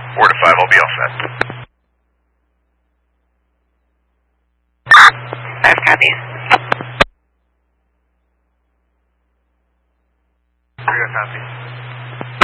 4 to 5, I'll be all set. 5 copies. 3 copies.